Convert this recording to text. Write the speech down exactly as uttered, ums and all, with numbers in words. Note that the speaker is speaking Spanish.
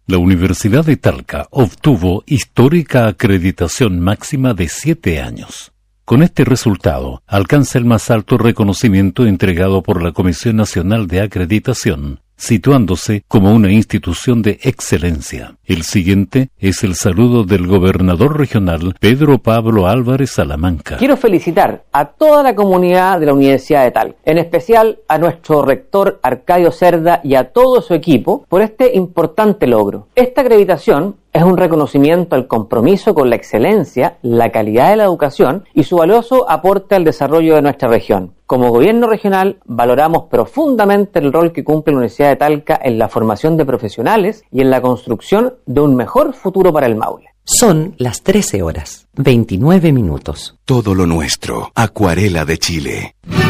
La Universidad de Talca obtuvo histórica acreditación máxima de siete años. Con este resultado, alcanza el más alto reconocimiento entregado por la Comisión Nacional de Acreditación, situándose como una institución de excelencia. El siguiente es el saludo del gobernador regional Pedro Pablo Álvarez Salamanca. Quiero felicitar a toda la comunidad de la Universidad de Talca, en especial a nuestro rector Arcadio Cerda y a todo su equipo por este importante logro. Esta acreditación es un reconocimiento al compromiso con la excelencia, la calidad de la educación y su valioso aporte al desarrollo de nuestra región. Como gobierno regional, valoramos profundamente el rol que cumple la Universidad de Talca en la formación de profesionales y en la construcción de un mejor futuro para el Maule. Son las trece horas, veintinueve minutos. Todo lo nuestro, Acuarela de Chile.